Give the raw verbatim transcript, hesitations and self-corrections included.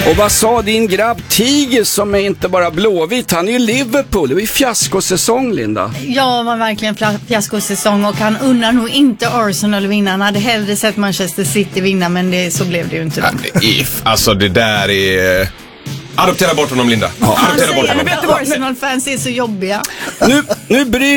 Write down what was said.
Och vad sa din grabb Tiger som är inte bara blåvit, han är ju Liverpool, det är ju fiaskosäsong, Linda. Ja, var verkligen fiaskosäsong och han unnar nog inte Arsenal vinna. Han hade hellre sett Manchester City vinna, men det, så blev det ju inte. If, alltså det där är... Adoptera bort honom, Linda. Ja. Han säger att Arsenal-fans är så jobbiga. Nu, nu bryr